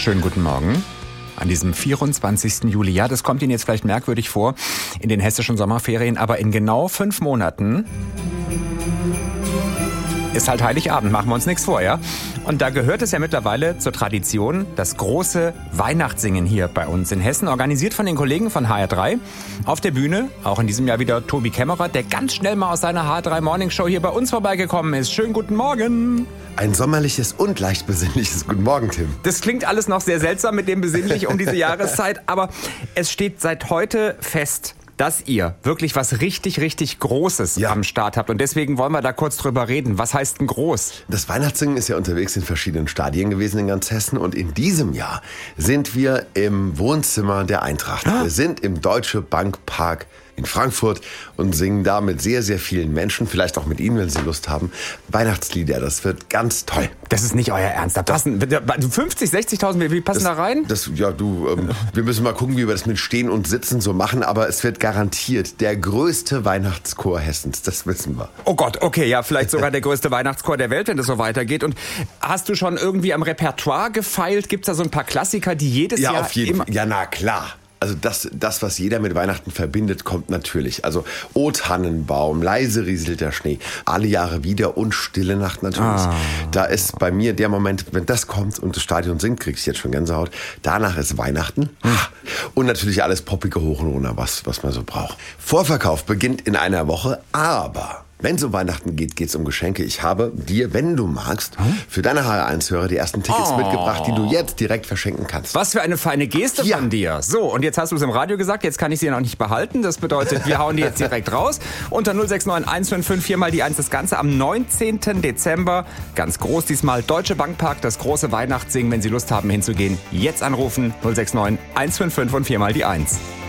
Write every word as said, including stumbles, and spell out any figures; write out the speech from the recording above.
Schönen guten Morgen. An diesem vierundzwanzigsten Juli, ja, das kommt Ihnen jetzt vielleicht merkwürdig vor, in den hessischen Sommerferien, aber in genau fünf Monaten ist halt Heiligabend, machen wir uns nichts vor, ja? Und da gehört es ja mittlerweile zur Tradition, das große Weihnachtssingen hier bei uns in Hessen, organisiert von den Kollegen von H R drei. Auf der Bühne, auch in diesem Jahr wieder Tobi Kämmerer, der ganz schnell mal aus seiner H R drei Morning Show hier bei uns vorbeigekommen ist. Schönen guten Morgen. Ein sommerliches und leicht besinnliches Guten Morgen, Tim. Das klingt alles noch sehr seltsam mit dem besinnlich um diese Jahreszeit, aber es steht seit heute fest, dass ihr wirklich was richtig, richtig Großes ja. am Start habt. Und deswegen wollen wir da kurz drüber reden. Was heißt denn groß? Das Weihnachtssingen ist ja unterwegs in verschiedenen Stadien gewesen in ganz Hessen. Und in diesem Jahr sind wir im Wohnzimmer der Eintracht. Ah. Wir sind im Deutsche Bank Park in Frankfurt und singen da mit sehr, sehr vielen Menschen, vielleicht auch mit Ihnen, wenn Sie Lust haben, Weihnachtslieder. Das wird ganz toll. Das ist nicht euer Ernst. Da passen fünfzig, sechzigtausend, wie passen das, da rein? Das, ja, du, ähm, wir müssen mal gucken, wie wir das mit Stehen und Sitzen so machen, aber es wird garantiert der größte Weihnachtschor Hessens, das wissen wir. Oh Gott, okay, ja, vielleicht sogar der größte Weihnachtschor der Welt, wenn das so weitergeht. Und hast du schon irgendwie am Repertoire gefeilt? Gibt's da so ein paar Klassiker, die jedes ja, Jahr auf jeden immer... Fall. Ja, na klar. Also das, das, was jeder mit Weihnachten verbindet, kommt natürlich. Also O Tannenbaum, leise rieselt der Schnee, alle Jahre wieder und Stille Nacht natürlich. Ah. Da ist bei mir der Moment, wenn das kommt und das Stadion singt, krieg ich jetzt schon Gänsehaut. Danach ist Weihnachten hm. und natürlich alles poppige hoch und runter, was, was man so braucht. Vorverkauf beginnt in einer Woche, aber... Wenn es um Weihnachten geht, geht es um Geschenke. Ich habe dir, wenn du magst, für deine H R eins-Hörer die ersten Tickets oh. mitgebracht, die du jetzt direkt verschenken kannst. Was für eine feine Geste ja. von dir. So, und jetzt hast du es im Radio gesagt, jetzt kann ich sie noch nicht behalten. Das bedeutet, wir hauen die jetzt direkt raus. Unter null sechs neun eins fünf fünf vier mal die eins das Ganze am neunzehnten Dezember. Ganz groß diesmal, Deutsche Bank Park, das große Weihnachtssingen. Wenn Sie Lust haben hinzugehen, jetzt anrufen null sechs neun eins fünf fünf und vier mal die eins.